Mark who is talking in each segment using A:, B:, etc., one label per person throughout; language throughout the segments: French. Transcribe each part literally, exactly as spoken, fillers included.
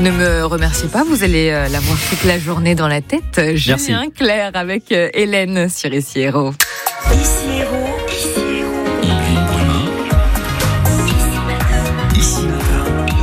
A: Ne me remerciez pas, vous allez euh, l'avoir toute la journée dans la tête.
B: Merci.
A: Julien Clerc avec euh, Hélène sur Ici Héros.
C: Ici Héros. Ici Héros.
B: Yves Brumain. Ici Matin.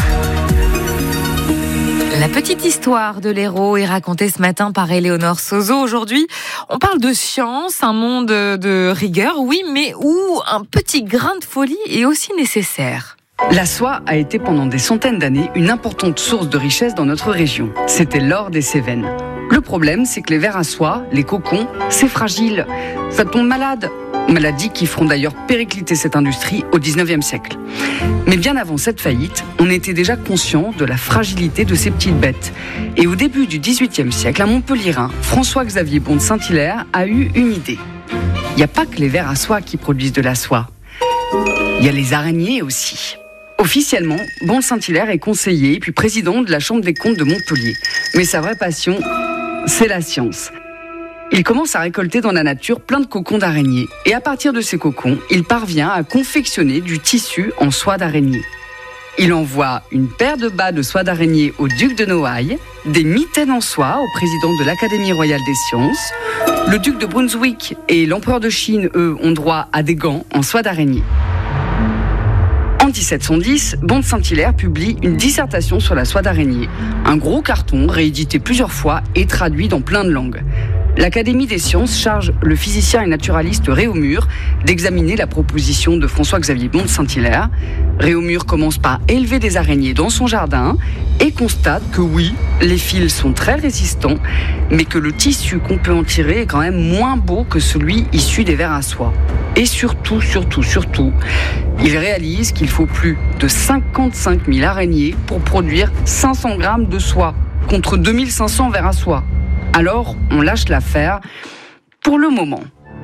A: La petite histoire de l'héros est racontée ce matin par Éléonore Sozo. Aujourd'hui, on parle de science, un monde de rigueur, oui, mais où un petit grain de folie est aussi nécessaire.
D: La soie a été pendant des centaines d'années une importante source de richesse dans notre région. C'était l'or des Cévennes. Le problème, c'est que les vers à soie, les cocons, c'est fragile. Ça tombe malade. Maladies qui feront d'ailleurs péricliter cette industrie au dix-neuvième siècle. Mais bien avant cette faillite, on était déjà conscient de la fragilité de ces petites bêtes. Et au début du dix-huitième siècle, un Montpelliérain, François-Xavier Bon de Saint-Hilaire, a eu une idée. Il n'y a pas que les vers à soie qui produisent de la soie. Il y a les araignées aussi. Officiellement, Bon de Saint-Hilaire est conseiller puis président de la Chambre des comptes de Montpellier. Mais sa vraie passion, c'est la science. Il commence à récolter dans la nature plein de cocons d'araignées. Et à partir de ces cocons, il parvient à confectionner du tissu en soie d'araignée. Il envoie une paire de bas de soie d'araignée au duc de Noailles, des mitaines en soie au président de l'Académie royale des sciences. Le duc de Brunswick et l'empereur de Chine, eux, ont droit à des gants en soie d'araignée. En dix-sept cent dix, Bon de Saint-Hilaire publie une dissertation sur la soie d'araignée. Un gros carton réédité plusieurs fois et traduit dans plein de langues. L'Académie des sciences charge le physicien et naturaliste Réaumur d'examiner la proposition de François-Xavier Bon de Saint-Hilaire. Réaumur commence par élever des araignées dans son jardin et constate que oui, les fils sont très résistants, mais que le tissu qu'on peut en tirer est quand même moins beau que celui issu des vers à soie. Et surtout, surtout, surtout, il réalise qu'il faut plus de cinquante-cinq mille araignées pour produire cinq cents grammes de soie, contre deux mille cinq cents vers à soie. Alors, on lâche l'affaire pour le moment.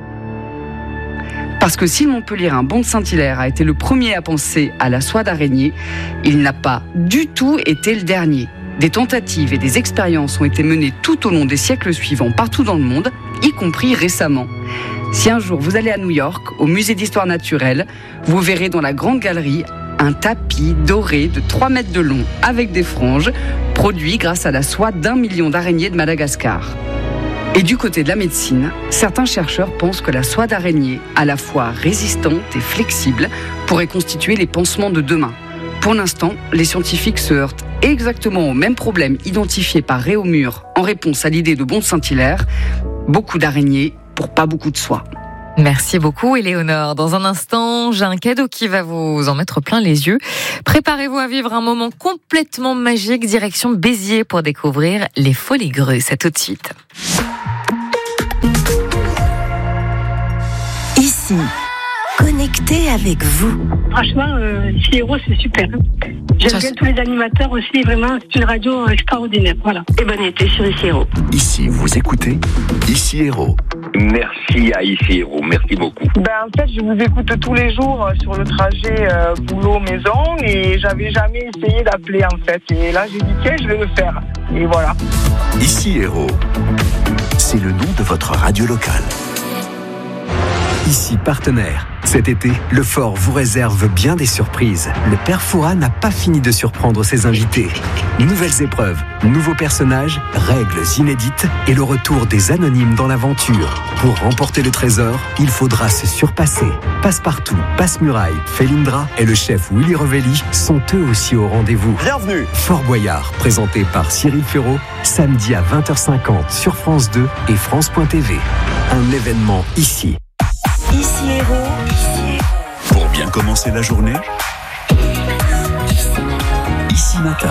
D: Parce que si le Montpelliérain Bon de Saint-Hilaire a été le premier à penser à la soie d'araignée, il n'a pas du tout été le dernier. Des tentatives et des expériences ont été menées tout au long des siècles suivants partout dans le monde, y compris récemment. Si un jour vous allez à New York, au musée d'histoire naturelle, vous verrez dans la grande galerie un tapis doré de trois mètres de long avec des franges, produit grâce à la soie d'un million d'araignées de Madagascar. Et du côté de la médecine, certains chercheurs pensent que la soie d'araignée, à la fois résistante et flexible, pourrait constituer les pansements de demain. Pour l'instant, les scientifiques se heurtent exactement au même problème identifié par Réaumur en réponse à l'idée de Bon de Saint-Hilaire, beaucoup d'araignées pour pas beaucoup de soie.
A: Merci beaucoup Éléonore. Dans un instant, j'ai un cadeau qui va vous en mettre plein les yeux. Préparez-vous à vivre un moment complètement magique, direction Béziers pour découvrir les Folies Greues. À tout de suite.
C: Ici, connecté avec vous.
E: Franchement, euh, Ici Héros, c'est super. J'aime
A: Ça,
E: bien
A: c'est...
E: tous les animateurs aussi, vraiment, c'est une radio extraordinaire. Voilà. Et bonne été sur Ici Héros.
B: Ici, vous écoutez Ici Héros.
F: Merci à Ici Héros, merci beaucoup.
G: Ben, en fait, je vous écoute tous les jours sur le trajet euh, boulot-maison et j'avais jamais essayé d'appeler en fait. Et là, j'ai dit tiens, je vais le faire. Et voilà.
B: Ici Héros, c'est le nom de votre radio locale. Ici partenaire. Cet été, le Fort vous réserve bien des surprises. Le Père Fouras n'a pas fini de surprendre ses invités. Nouvelles épreuves, nouveaux personnages, règles inédites et le retour des anonymes dans l'aventure. Pour remporter le trésor, il faudra se surpasser. Passepartout, Passe-Muraille, Félindra et le chef Willy Revelli sont eux aussi au rendez-vous.
H: Bienvenue.
B: Fort Boyard, présenté par Cyril Ferraud, samedi à vingt heures cinquante sur France deux et France point T V. Un événement ici.
C: Ici Héros.
B: Pour bien commencer la journée, Ici Matin.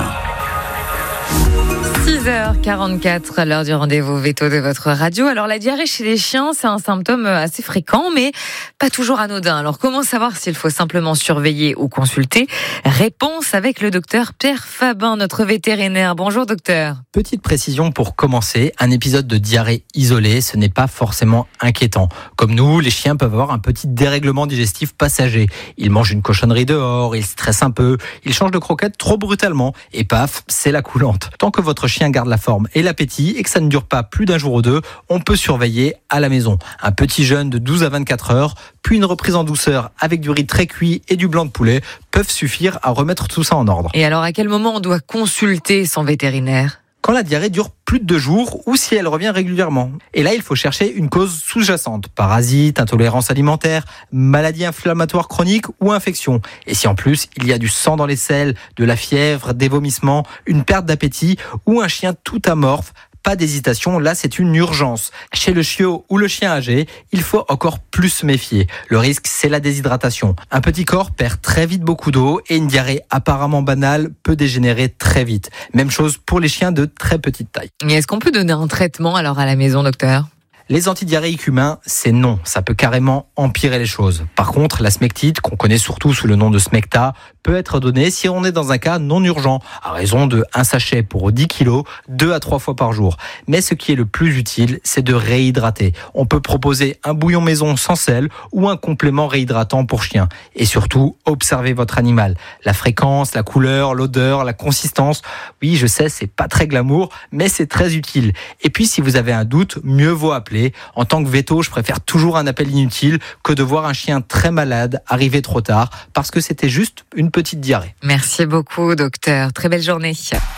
A: six heures quarante-quatre à l'heure du rendez-vous veto de votre radio. Alors la diarrhée chez les chiens, c'est un symptôme assez fréquent, mais pas toujours anodin. Alors comment savoir s'il faut simplement surveiller ou consulter ? Réponse avec le docteur Pierre Fabin, notre vétérinaire. Bonjour docteur.
I: Petite précision pour commencer, un épisode de diarrhée isolé, ce n'est pas forcément inquiétant. Comme nous, les chiens peuvent avoir un petit dérèglement digestif passager. Ils mangent une cochonnerie dehors, ils stressent un peu, ils changent de croquette trop brutalement, et paf, c'est la coulante. Tant que votre chien garde la forme et l'appétit et que ça ne dure pas plus d'un jour ou deux, on peut surveiller à la maison. Un petit jeûne de douze à vingt-quatre heures, puis une reprise en douceur avec du riz très cuit et du blanc de poulet peuvent suffire à remettre tout ça en ordre.
A: Et alors, à quel moment on doit consulter son vétérinaire ?
I: Quand la diarrhée dure plus de deux jours ou si elle revient régulièrement. Et là, il faut chercher une cause sous-jacente. Parasites, intolérance alimentaire, maladie inflammatoire chronique ou infection. Et si en plus, il y a du sang dans les selles, de la fièvre, des vomissements, une perte d'appétit ou un chien tout amorphe, pas d'hésitation, là c'est une urgence. Chez le chiot ou le chien âgé, il faut encore plus se méfier. Le risque, c'est la déshydratation. Un petit corps perd très vite beaucoup d'eau et une diarrhée apparemment banale peut dégénérer très vite. Même chose pour les chiens de très petite taille.
A: Et est-ce qu'on peut donner un traitement alors à la maison, docteur ?
I: Les antidiarrhéiques humains, c'est non. Ça peut carrément empirer les choses. Par contre, la smectite, qu'on connaît surtout sous le nom de Smecta, peut être donnée si on est dans un cas non urgent, à raison de un sachet pour dix kilos, deux à trois fois par jour. Mais ce qui est le plus utile, c'est de réhydrater. On peut proposer un bouillon maison sans sel ou un complément réhydratant pour chien. Et surtout, observez votre animal. La fréquence, la couleur, l'odeur, la consistance. Oui, je sais, c'est pas très glamour, mais c'est très utile. Et puis, si vous avez un doute, mieux vaut appeler. En tant que véto, je préfère toujours un appel inutile que de voir un chien très malade arriver trop tard parce que c'était juste une petite diarrhée.
A: Merci beaucoup, docteur. Très belle journée.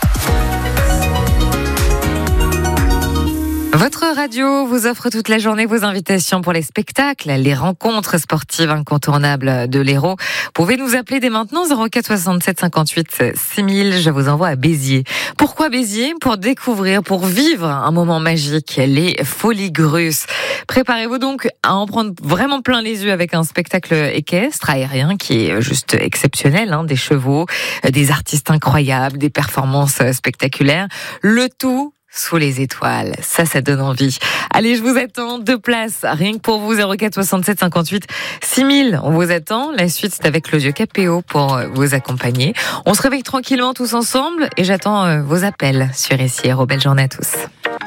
A: Votre radio vous offre toute la journée vos invitations pour les spectacles, les rencontres sportives incontournables de l'Hérault. Vous pouvez nous appeler dès maintenant zéro quatre soixante-sept cinquante-huit six mille. Je vous envoie à Béziers. Pourquoi Béziers ? Pour découvrir, pour vivre un moment magique, les Folies Grusses. Préparez-vous donc à en prendre vraiment plein les yeux avec un spectacle équestre, aérien, qui est juste exceptionnel, hein, des chevaux, des artistes incroyables, des performances spectaculaires. Le tout sous les étoiles, ça, ça donne envie. Allez, je vous attends, deux places, rien que pour vous, zéro quatre soixante-sept cinquante-huit six mille. On vous attend. La suite, c'est avec Claudio Capéo pour vous accompagner. On se réveille tranquillement tous ensemble et j'attends vos appels sur I C I Hérault. Belle journée à tous.